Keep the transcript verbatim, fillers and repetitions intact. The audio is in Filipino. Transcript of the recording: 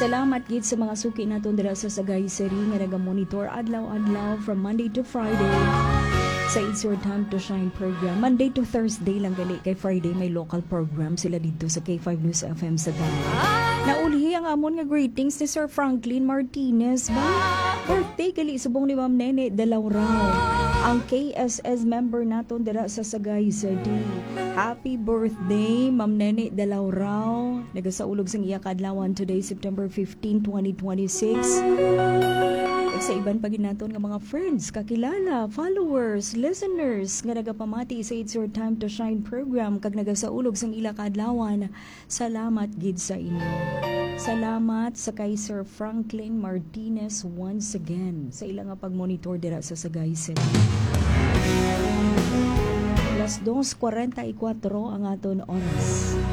Salamat gid sa mga suki naton dira sa Sagay City nga naga-monitor adlaw-adlaw from Monday to Friday sa It's Your Time to Shine program. Monday to Thursday lang gali, kay Friday may local program sila dito sa K five News F M Sagay. Naulhi ang amon nga greetings ni Sir Franklin Martinez ba? Birthday gali subong ni Ma'am Nene Dalaw raw. Ang K S S member naton dira sa Sagay City. Happy birthday Ma'am Nene Dalaw raw. Nagasaulog sang iya kadlawan today September fifteenth, twenty twenty-six. Sa iban pa ginaton nga mga friends, kakilala, followers, listeners nga nagapamati sa It's Your Time to Shine program kag nagasaulog sang ila kadlawan. Salamat gid sa inyo. Salamat sa kay Sir Franklin Martinez once again sa ilang nga pagmonitor dira sa Sagay City. Las dos forty-four ang aton oras.